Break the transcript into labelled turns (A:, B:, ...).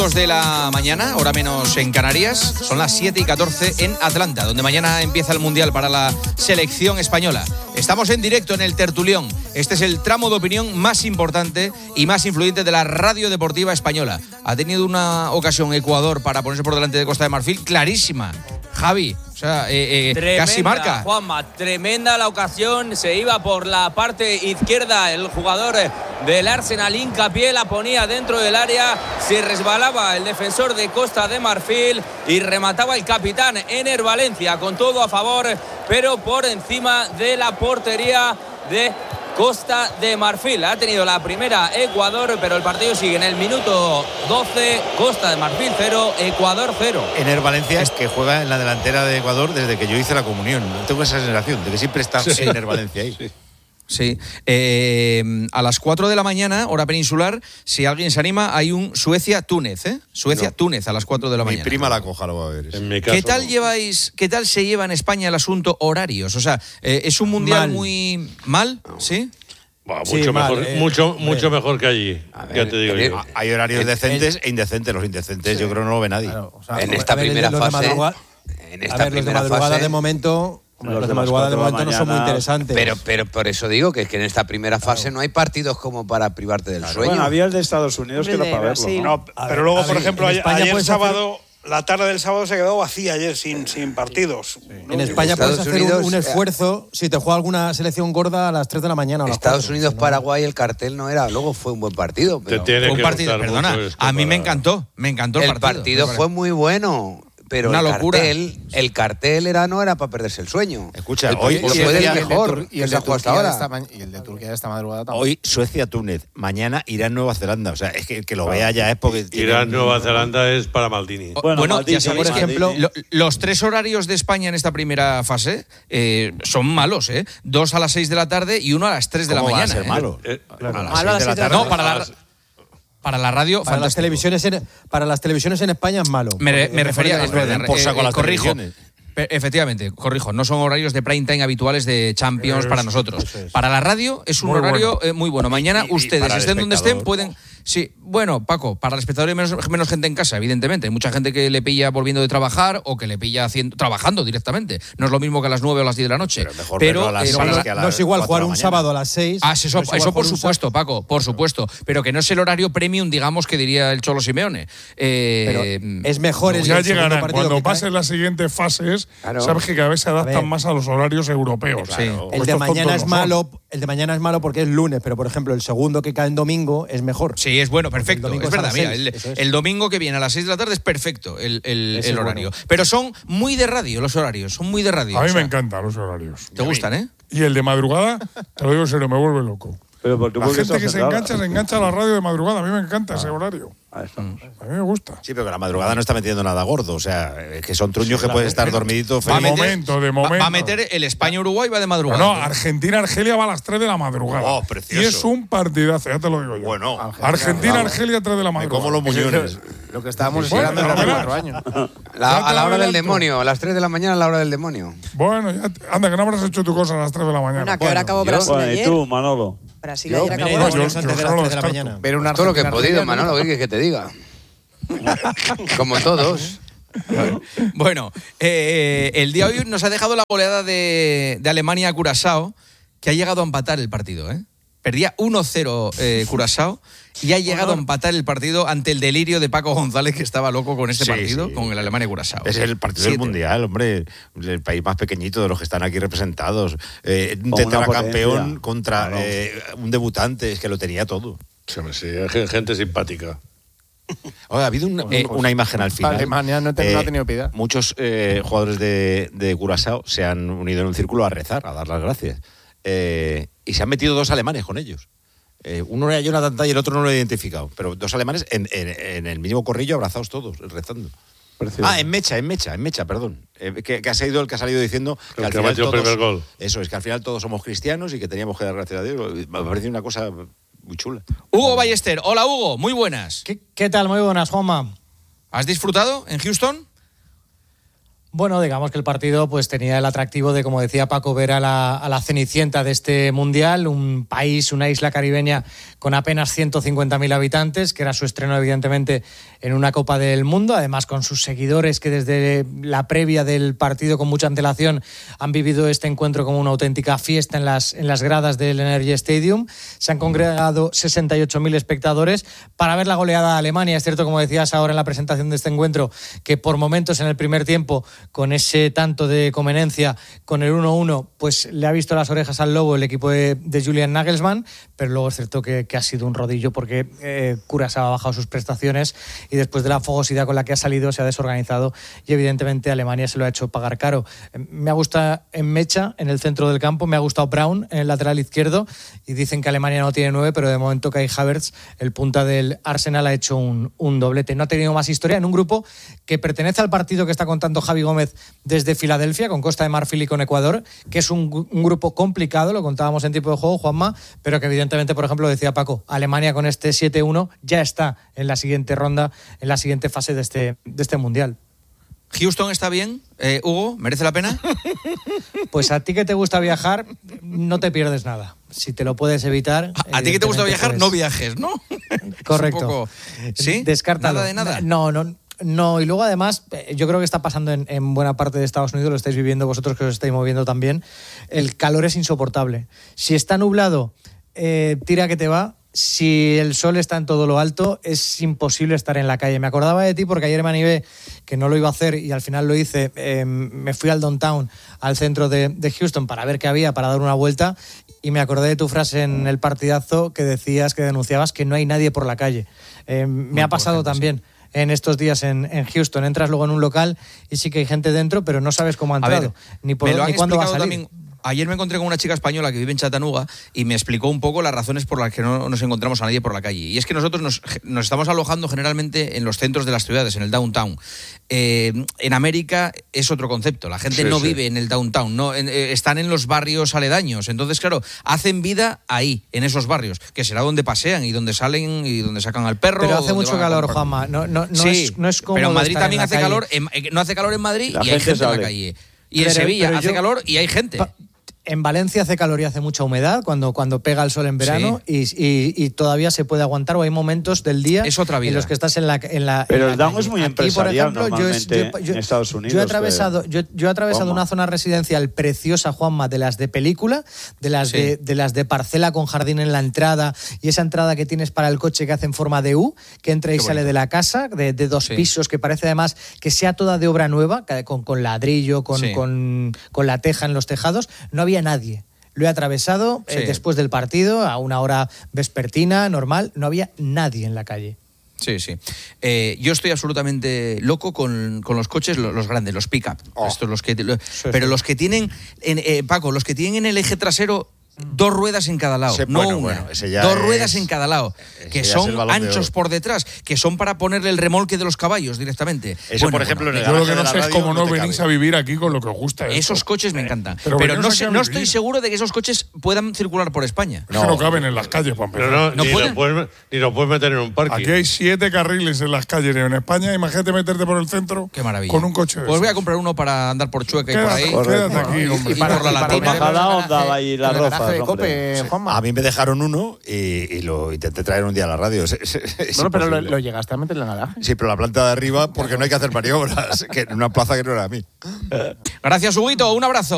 A: De la mañana, hora menos en Canarias, son las 7:14 en Atlanta, donde mañana empieza el Mundial para la selección española. Estamos en directo en el Tertulión. Este es el tramo de opinión más importante y más influyente de la radio deportiva española. Ha tenido una ocasión Ecuador para ponerse por delante de Costa de Marfil clarísima. Javi, o sea, casi marca.
B: Juanma, tremenda la ocasión, se iba por la parte izquierda el jugador del Arsenal, hincapié, la ponía dentro del área, se resbalaba el defensor de Costa de Marfil y remataba el capitán Ener Valencia con todo a favor, pero por encima de la portería de Costa de Marfil. Ha tenido la primera Ecuador, pero el partido sigue en el minuto 12. Costa de Marfil 0, Ecuador 0.
C: Ener Valencia es que juega en la delantera de Ecuador desde que yo hice la comunión. Tengo esa sensación de que siempre está Ener Valencia ahí.
A: Sí. A las 4 de la mañana, hora peninsular, si alguien se anima, hay un Suecia-Túnez, Suecia-Túnez a las 4 de la mañana.
C: Mi prima la coja, lo va a ver.
D: En mi caso,
A: ¿Qué tal lleváis, qué tal se lleva en España el asunto horarios? O sea, ¿es un mundial muy mal? ¿Sí?
D: Bah,
E: Sí,
D: mucho
E: mal,
D: mejor, mucho mejor que allí.
F: ver,
D: ya te digo yo.
C: Hay horarios decentes e indecentes. Los indecentes yo creo no lo ve nadie.
E: Claro, o sea,
F: En esta primera fase.
E: En esta primera fase de madrugada, los de madrugada de momento no son muy interesantes.
F: Pero por eso digo que es que en esta primera fase no hay partidos como para privarte del sueño.
G: Bueno, había el de Estados Unidos que era para verlo.
H: Sí.
G: ¿no?
H: Pero luego, por
E: ver,
H: ejemplo,
E: en España
H: ayer
E: puedes
H: sábado, la tarde del sábado se quedó vacía ayer sin partidos.
E: En España puedes
F: Estados
E: hacer
F: Unidos,
E: un esfuerzo si te juega alguna selección gorda a las 3 de la mañana. O a las
F: Estados
E: 4,
F: Unidos,
E: si no.
F: Paraguay, el cartel no era. Luego fue un buen partido. Pero
D: Te tiene
A: Un
D: que
A: partido,
D: gustar
A: perdona,
D: mucho esto
A: a mí me
D: para-
A: encantó
F: el partido fue muy bueno. Pero
A: Una locura.
F: el cartel no era para perderse el sueño.
C: Escucha,
F: el
C: hoy
F: partido fue del mejor
I: y
F: que
I: el
F: se ha
I: de
F: jugado hasta
I: Turquía
F: ahora.
I: y el de Turquía de esta madrugada también.
C: Hoy Suecia-Túnez, mañana Irán-Nueva Zelanda. O sea, es que el que lo vea ya es porque...
D: Irán, Nueva Zelanda es para Maldini.
A: Bueno,
G: Maldini,
A: ya sabéis
E: por
A: que
E: ejemplo,
A: los 3 horarios de España en esta primera fase son malos, 2 a las 6 de la tarde y 1 a las 3 de la
C: ¿Cómo va a
A: mañana.
C: ser malo?
H: Malo a las 6 de la tarde.
A: No, para la radio,
E: Para las televisiones en España es malo.
A: Me refería,
C: es verdad, por saco a las
A: corrijo.
C: televisiones.
A: Efectivamente, corrijo, no son horarios de prime time habituales de Champions para nosotros.
E: eso es.
A: Para la radio es un horario muy bueno. Mañana
C: Y
A: ustedes,
C: para el
A: estén donde estén,
C: espectador.
A: pueden... Sí, bueno, Paco, para el espectador hay menos gente en casa, evidentemente. Hay mucha gente que le pilla volviendo de trabajar o que le pilla trabajando directamente. No es lo mismo que a las 9 o a las 10 de la noche.
C: Pero mejor verlo a las seis
A: para la-
C: que a las
E: No es igual
C: 4
E: jugar
C: de la
E: un
C: mañana.
E: sábado a las 6.
A: Eso por supuesto, Paco, por supuesto. Pero que no es el horario premium, digamos, que diría el Cholo Simeone.
E: Pero es mejor el
H: Ya
E: segundo
H: llegarán.
E: partido
H: Cuando
E: que cae.
H: pasen las siguientes fases,
F: Claro.
H: sabes que cada vez se
E: A
H: adaptan
E: ver.
H: más a los horarios europeos.
A: Sí.
E: El de mañana es malo. El de mañana es malo porque es lunes, pero por ejemplo el segundo que cae en domingo es mejor.
A: Sí, es bueno, perfecto.
E: domingo
A: Es
E: es a
A: verdad,
E: las
A: mira,
E: 6, eso es.
A: el domingo que viene a las 6 de la tarde es perfecto el
E: Ese es
A: horario.
E: bueno.
A: Pero son muy de radio los horarios, son muy de radio.
H: A mí
A: o sea,
H: me encantan los horarios.
A: Te gustan, ¿eh?
H: Y el de madrugada, te lo digo en serio, me vuelve loco.
G: Pero porque
H: La gente que se engancha a la radio de madrugada. A mí me encanta ese horario.
G: Ahí estamos.
H: A mí me gusta.
C: Sí, pero que la madrugada no está metiendo nada gordo. O sea, que son truños que puedes estar dormidito
H: De
C: feliz.
H: momento.
A: Va a meter el España-Uruguay, va de madrugada.
H: No, Argentina-Argelia va a las 3 de la madrugada.
C: Oh, precioso.
H: Y es un partidazo, ya te lo digo yo.
C: Bueno,
H: Argentina-Argelia 3 de la
C: me
H: madrugada.
C: como los muñones.
I: Lo que estábamos
H: Bueno,
I: esperando desde hace
H: verás.
I: 4 años.
F: A la hora del
H: adelanto.
F: demonio, a las 3 de la mañana a la hora del demonio.
H: Bueno, anda, que no habrás hecho tu cosa a las 3 de la mañana.
J: Bueno, ¿a qué hora acabó Brasil
G: Bueno, ¿y
J: ayer?
G: tú, Manolo?
J: Brasil ayer acabó.
H: Mira,
J: a las
H: yo-
E: Antes de las
H: solo
E: 3 de la
H: descarto.
E: mañana.
I: Ver una
F: Todo lo que he
I: Argentina-Argelia,
F: podido, Manolo, ¿qué quieres que te diga? Como todos.
A: Bueno, el día de hoy nos ha dejado la goleada de Alemania a Curazao, que ha llegado a empatar el partido, ¿eh? Perdía 1-0 Curazao y ha llegado a empatar el partido ante el delirio de Paco González, que estaba loco con este
C: Sí,
A: partido,
C: sí.
A: con el Alemania-Curazao.
C: Es el partido del
A: 7.
C: Mundial, hombre. El país más pequeñito de los que están aquí representados. Un
G: Una
C: tetracampeón
G: potencia.
C: contra
G: Claro.
C: un debutante. Es que lo tenía todo.
D: Sí, hombre, sí, hay gente simpática.
C: Oye, ha habido una imagen al final.
I: Alemania no ha tenido piedad.
C: Muchos jugadores de Curazao se han unido en un círculo a rezar, a dar las gracias. Y se han metido 2 alemanes con ellos. Uno era Jonathan Tah y el otro no lo he identificado. Pero 2 alemanes en el mismo corrillo, abrazados todos, rezando.
G: Precioso.
C: En mecha, perdón. Que ha sido el que ha salido diciendo que
D: El
C: al
D: que
C: final
D: metió el primer gol.
C: Eso es, que al final todos somos cristianos y que teníamos que dar gracias a Dios. Me parece una cosa muy chula.
A: Hugo Ballester. Hola, Hugo. Muy buenas.
E: ¿Qué tal? Muy buenas, Juanma.
A: ¿Has disfrutado en Houston?
J: Bueno, digamos que el partido pues tenía el atractivo de, como decía Paco, ver a la cenicienta de este mundial, un país, una isla caribeña con apenas 150.000 habitantes, que era su estreno evidentemente en una Copa del Mundo, además con sus seguidores que desde la previa del partido con mucha antelación han vivido este encuentro como una auténtica fiesta en las gradas del Energy Stadium. Se han congregado 68.000 espectadores para ver la goleada de Alemania. Es cierto, como decías ahora en la presentación de este encuentro, que por momentos en el primer tiempo, con ese tanto de conveniencia, con el 1-1, pues le ha visto las orejas al lobo el equipo de Julian Nagelsmann, pero luego es cierto que ha sido un rodillo porque Curazao ha bajado sus prestaciones y después de la fogosidad con la que ha salido se ha desorganizado y evidentemente Alemania se lo ha hecho pagar caro. Me ha gustado en Mecha, en el centro del campo, me ha gustado Braun en el lateral izquierdo y dicen que Alemania no tiene 9, pero de momento Kai Havertz, el punta del Arsenal, ha hecho un doblete. No ha tenido más historia en un grupo que pertenece al partido que está contando Javi Gómez desde Filadelfia, con Costa de Marfil y con Ecuador, que es un grupo complicado, lo contábamos en tiempo de juego, Juanma, pero que evidentemente, por ejemplo, decía Paco, Alemania con este 7-1 ya está en la siguiente ronda, en la siguiente fase de este Mundial.
A: ¿Houston está bien, Hugo? ¿Merece la pena?
J: Pues a ti que te gusta viajar, no te pierdes nada. Si te lo puedes evitar...
A: A ti que te gusta viajar, no viajes, ¿no?
J: Correcto.
A: Es un poco... ¿Sí?
J: Descártalo.
A: ¿Nada de nada?
J: No, y luego además, yo creo que está pasando en buena parte de Estados Unidos, lo estáis viviendo vosotros que os estáis moviendo también, el calor es insoportable. Si está nublado, tira que te va. Si el sol está en todo lo alto, es imposible estar en la calle. Me acordaba de ti porque ayer me animé, que no lo iba a hacer y al final lo hice. Me fui al downtown, al centro de Houston, para ver qué había, para dar una vuelta, y me acordé de tu frase en el partidazo que decías, que denunciabas que no hay nadie por la calle. Me ha pasado también en estos días en Houston. Entras luego en un local y sí que hay gente dentro, pero no sabes cómo ha entrado, ni cuándo va a salir.
A: También. Ayer me encontré con una chica española que vive en Chattanooga y me explicó un poco las razones por las que no nos encontramos a nadie por la calle. Y es que nosotros nos estamos alojando generalmente en los centros de las ciudades, en el downtown. En América es otro concepto. La gente no vive en el downtown, están en los barrios aledaños. Entonces, claro, hacen vida ahí, en esos barrios, que será donde pasean y donde salen y donde sacan al perro.
J: Pero hace mucho calor, Juanma. No es cómodo.
A: Pero en Madrid también hace
J: calle.
A: calor. No hace calor en Madrid y hay gente en la calle. Y en Sevilla hace calor y hay gente.
J: En Valencia hace calor y hace mucha humedad cuando pega el sol en verano y todavía se puede aguantar, o hay momentos del día en los que estás en la
G: Pero el down es muy
J: aquí,
G: empresarial,
J: por ejemplo,
G: normalmente en Estados Unidos.
J: Yo he atravesado una zona residencial preciosa, Juanma, de las de película, de las de parcela con jardín en la entrada, y esa entrada que tienes para el coche que hace en forma de U, que entra y sale de la casa, de 2 pisos, que parece además que sea toda de obra nueva, con ladrillo, con la teja en los tejados. No había nadie. Lo he atravesado después del partido, a una hora vespertina, normal. No había nadie en la calle.
A: Sí. Yo estoy absolutamente loco con los coches, los grandes, los pick-up. Pero los que tienen, Paco, los que tienen en el eje trasero 2 ruedas en cada lado, dos ruedas en cada lado, que son anchos por detrás, que son para ponerle el remolque de los caballos directamente.
C: Eso, por ejemplo,
K: yo lo que no sé es cómo no venís a vivir aquí con lo que os gusta.
A: Esos coches me encantan. Pero no estoy seguro de que esos coches puedan circular por España.
K: No caben en las calles, Juan Pedro.
D: Ni lo puedes meter en un parque.
K: Aquí hay 7 carriles en las calles en España. Imagínate meterte por el centro.
A: Qué maravilla.
K: Con un coche.
A: Pues voy a comprar uno para andar por Chueca y por ahí.
K: Quédate aquí, hombre.
A: Y por la Latina.
G: Bajada onda y la ropa.
C: A mí me dejaron uno y lo intenté traer un día a la radio.
I: Pero lo llegaste a meter en la garaje.
C: Sí, pero la planta de arriba, porque no hay que hacer maniobras, que en una plaza que no era a mí.
A: Gracias, Huguito. Un abrazo.